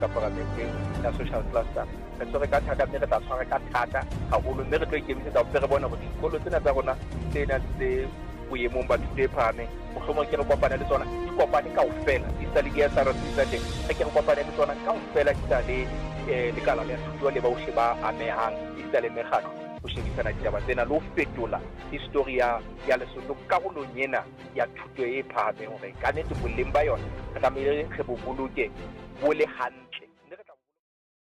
ka paramenteng ya social cluster re tshwere ka thata mme re tla tshwara ka thata haholo mme re tlo ikemisetsa ho re bona hore dikolo tsena tsa rona tsena tse boemong ba thuto e phahameng mohlomong ke re kopane le tsona di kopane kaofela di sa le di-SRC tsa teng re ke re kopane le tsona kaofela di sa le lekala la thuto le bohle ba amehang di sa le mekgatlo ho shebisana ditaba tsena le ho fetola history ya Lesotho karolong ena ya thuto e phahameng hore ka nnete boleng ba yona re tlamehile re bo boloke bo le hantle